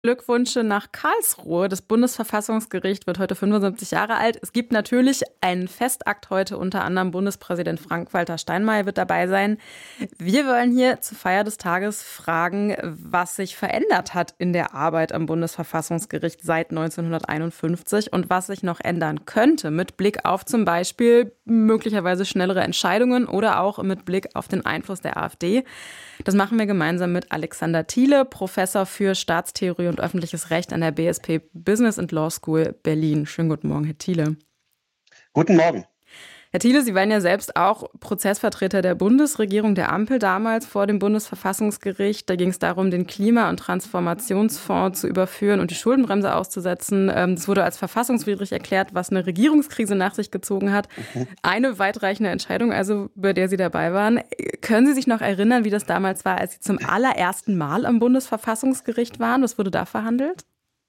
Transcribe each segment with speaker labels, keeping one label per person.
Speaker 1: Glückwünsche nach Karlsruhe. Das Bundesverfassungsgericht wird heute 75 Jahre alt. Es gibt natürlich einen Festakt heute, unter anderem Bundespräsident Frank-Walter Steinmeier wird dabei sein. Wir wollen hier zur Feier des Tages fragen, was sich verändert hat in der Arbeit am Bundesverfassungsgericht seit 1951 und was sich noch ändern könnte mit Blick auf zum Beispiel möglicherweise schnellere Entscheidungen oder auch mit Blick auf den Einfluss der AfD. Das machen wir gemeinsam mit Alexander Thiele, Professor für Staatstheorie und öffentliches Recht an der BSP Business and Law School Berlin. Schönen guten Morgen, Herr Thiele.
Speaker 2: Guten Morgen.
Speaker 1: Herr Thiele, Sie waren ja selbst auch Prozessvertreter der Bundesregierung, der Ampel damals vor dem Bundesverfassungsgericht. Da ging es darum, den Klima- und Transformationsfonds zu überführen und die Schuldenbremse auszusetzen. Das wurde als verfassungswidrig erklärt, was eine Regierungskrise nach sich gezogen hat. Eine weitreichende Entscheidung, also bei der Sie dabei waren. Können Sie sich noch erinnern, wie das damals war, als Sie zum allerersten Mal am Bundesverfassungsgericht waren? Was wurde da verhandelt?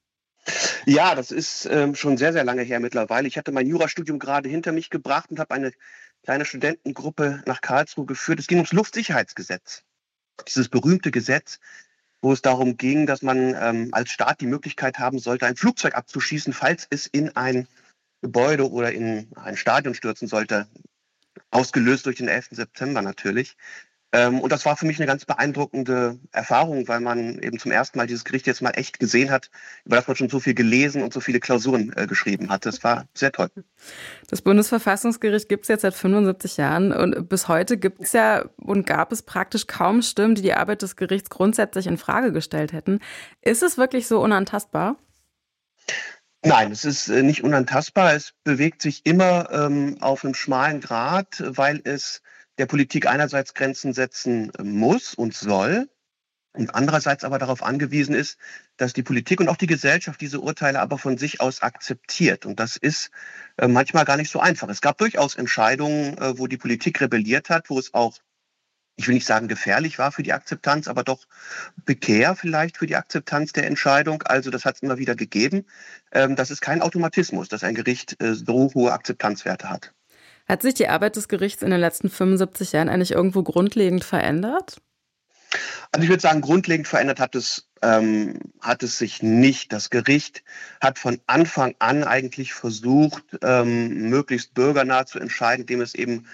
Speaker 2: Ja, das ist schon sehr, sehr lange her mittlerweile. Ich hatte mein Jurastudium gerade hinter mich gebracht und habe eine kleine Studentengruppe nach Karlsruhe geführt. Es ging ums Luftsicherheitsgesetz. Dieses berühmte Gesetz, wo es darum ging, dass man als Staat die Möglichkeit haben sollte, ein Flugzeug abzuschießen, falls es in ein Gebäude oder in ein Stadion stürzen sollte. Ausgelöst durch den 11. September natürlich. Und das war für mich eine ganz beeindruckende Erfahrung, weil man eben zum ersten Mal dieses Gericht jetzt mal echt gesehen hat, über das man schon so viel gelesen und so viele Klausuren geschrieben hat. Das war sehr toll.
Speaker 1: Das Bundesverfassungsgericht gibt es jetzt seit 75 Jahren und bis heute gibt es ja und gab es praktisch kaum Stimmen, die die Arbeit des Gerichts grundsätzlich in Frage gestellt hätten. Ist es wirklich so unantastbar?
Speaker 2: Nein, es ist nicht unantastbar. Es bewegt sich immer auf einem schmalen Grat, weil es der Politik einerseits Grenzen setzen muss und soll und andererseits aber darauf angewiesen ist, dass die Politik und auch die Gesellschaft diese Urteile aber von sich aus akzeptiert. Und das ist manchmal gar nicht so einfach. Es gab durchaus Entscheidungen, wo die Politik rebelliert hat, wo es auch, ich will nicht sagen gefährlich war für die Akzeptanz, aber doch prekär vielleicht für die Akzeptanz der Entscheidung. Also das hat es immer wieder gegeben. Das ist kein Automatismus, dass ein Gericht so hohe Akzeptanzwerte hat.
Speaker 1: Hat sich die Arbeit des Gerichts in den letzten 75 Jahren eigentlich irgendwo grundlegend verändert?
Speaker 2: Also ich würde sagen, grundlegend verändert hat es sich nicht. Das Gericht hat von Anfang an eigentlich versucht, möglichst bürgernah zu entscheiden, indem es eben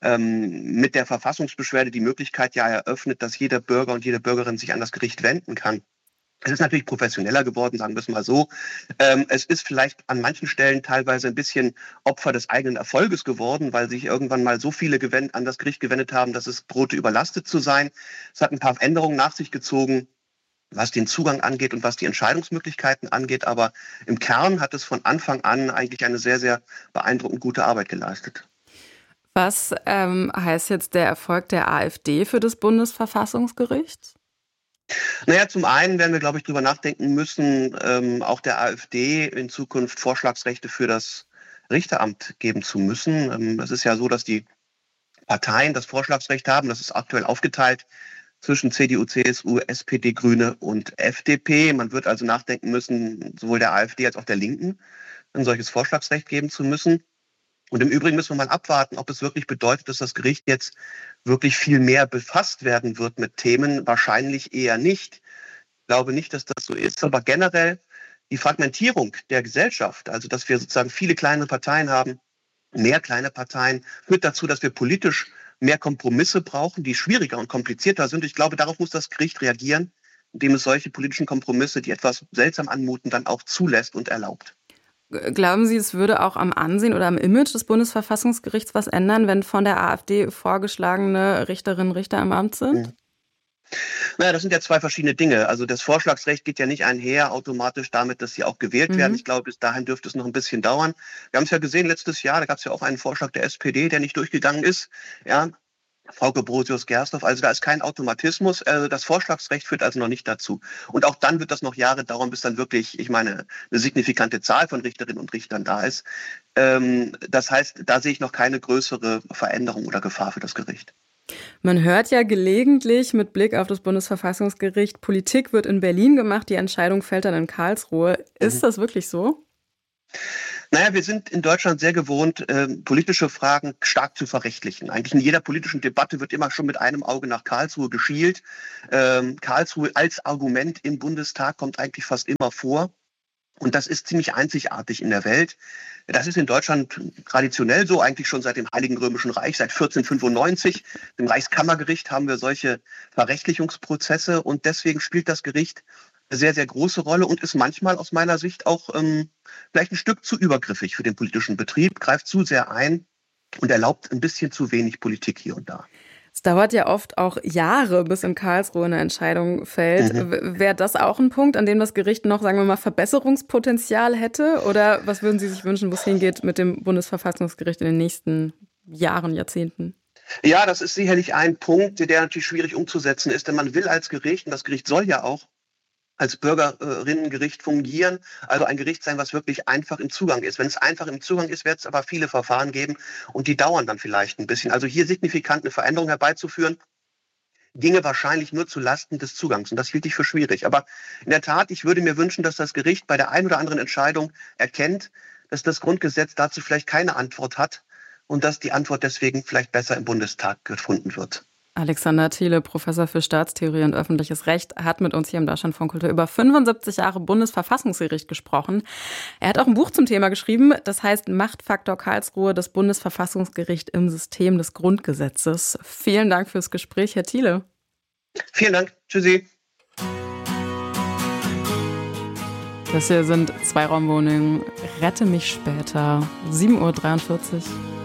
Speaker 2: mit der Verfassungsbeschwerde die Möglichkeit ja eröffnet, dass jeder Bürger und jede Bürgerin sich an das Gericht wenden kann. Es ist natürlich professioneller geworden, sagen wir es mal so. Es ist vielleicht an manchen Stellen teilweise ein bisschen Opfer des eigenen Erfolges geworden, weil sich irgendwann mal so viele an das Gericht gewendet haben, dass es drohte, überlastet zu sein. Es hat ein paar Änderungen nach sich gezogen, was den Zugang angeht und was die Entscheidungsmöglichkeiten angeht. Aber im Kern hat es von Anfang an eigentlich eine sehr, sehr beeindruckend gute Arbeit geleistet.
Speaker 1: Was heißt jetzt der Erfolg der AfD für das Bundesverfassungsgericht?
Speaker 2: Naja, zum einen werden wir, glaube ich, drüber nachdenken müssen, auch der AfD in Zukunft Vorschlagsrechte für das Richteramt geben zu müssen. Es ist ja so, dass die Parteien das Vorschlagsrecht haben. Das ist aktuell aufgeteilt zwischen CDU, CSU, SPD, Grüne und FDP. Man wird also nachdenken müssen, sowohl der AfD als auch der Linken ein solches Vorschlagsrecht geben zu müssen. Und im Übrigen müssen wir mal abwarten, ob es wirklich bedeutet, dass das Gericht jetzt wirklich viel mehr befasst werden wird mit Themen. Wahrscheinlich eher nicht. Ich glaube nicht, dass das so ist. Aber generell die Fragmentierung der Gesellschaft, also dass wir sozusagen viele kleine Parteien haben, mehr kleine Parteien, führt dazu, dass wir politisch mehr Kompromisse brauchen, die schwieriger und komplizierter sind. Ich glaube, darauf muss das Gericht reagieren, indem es solche politischen Kompromisse, die etwas seltsam anmuten, dann auch zulässt und erlaubt.
Speaker 1: Glauben Sie, es würde auch am Ansehen oder am Image des Bundesverfassungsgerichts was ändern, wenn von der AfD vorgeschlagene Richterinnen und Richter im Amt sind?
Speaker 2: Naja, das sind ja zwei verschiedene Dinge. Also das Vorschlagsrecht geht ja nicht einher automatisch damit, dass sie auch gewählt werden. Ich glaube, bis dahin dürfte es noch ein bisschen dauern. Wir haben es ja gesehen letztes Jahr, da gab es ja auch einen Vorschlag der SPD, der nicht durchgegangen ist. Ja, Frauke Brosius-Gersdorf, also da ist kein Automatismus. Das Vorschlagsrecht führt also noch nicht dazu. Und auch dann wird das noch Jahre dauern, bis dann wirklich, ich meine, eine signifikante Zahl von Richterinnen und Richtern da ist. Das heißt, da sehe ich noch keine größere Veränderung oder Gefahr für das Gericht.
Speaker 1: Man hört ja gelegentlich mit Blick auf das Bundesverfassungsgericht, Politik wird in Berlin gemacht, die Entscheidung fällt dann in Karlsruhe. Ist das wirklich so?
Speaker 2: Naja, wir sind in Deutschland sehr gewohnt, politische Fragen stark zu verrechtlichen. Eigentlich in jeder politischen Debatte wird immer schon mit einem Auge nach Karlsruhe geschielt. Karlsruhe als Argument im Bundestag kommt eigentlich fast immer vor. Und das ist ziemlich einzigartig in der Welt. Das ist in Deutschland traditionell so, eigentlich schon seit dem Heiligen Römischen Reich, seit 1495. Im Reichskammergericht haben wir solche Verrechtlichungsprozesse und deswegen spielt das Gericht eine sehr, sehr große Rolle und ist manchmal aus meiner Sicht auch vielleicht ein Stück zu übergriffig für den politischen Betrieb, greift zu sehr ein und erlaubt ein bisschen zu wenig Politik hier und da.
Speaker 1: Es dauert ja oft auch Jahre, bis in Karlsruhe eine Entscheidung fällt. Wäre das auch ein Punkt, an dem das Gericht noch, sagen wir mal, Verbesserungspotenzial hätte? Oder was würden Sie sich wünschen, wo es hingeht mit dem Bundesverfassungsgericht in den nächsten Jahren, Jahrzehnten?
Speaker 2: Ja, das ist sicherlich ein Punkt, der natürlich schwierig umzusetzen ist, denn man will als Gericht, und das Gericht soll ja auch als Bürgerinnengericht fungieren, also ein Gericht sein, was wirklich einfach im Zugang ist. Wenn es einfach im Zugang ist, wird es aber viele Verfahren geben und die dauern dann vielleicht ein bisschen. Also hier signifikant eine Veränderung herbeizuführen, ginge wahrscheinlich nur zu Lasten des Zugangs und das hielt ich für schwierig. Aber in der Tat, ich würde mir wünschen, dass das Gericht bei der einen oder anderen Entscheidung erkennt, dass das Grundgesetz dazu vielleicht keine Antwort hat und dass die Antwort deswegen vielleicht besser im Bundestag gefunden wird.
Speaker 1: Alexander Thiele, Professor für Staatstheorie und öffentliches Recht, hat mit uns hier im Deutschlandfunk Kultur über 75 Jahre Bundesverfassungsgericht gesprochen. Er hat auch ein Buch zum Thema geschrieben, das heißt Machtfaktor Karlsruhe, das Bundesverfassungsgericht im System des Grundgesetzes. Vielen Dank fürs Gespräch, Herr Thiele.
Speaker 2: Vielen Dank. Tschüssi.
Speaker 1: Das hier sind Zweiraumwohnungen. Rette mich später. 7:43 Uhr.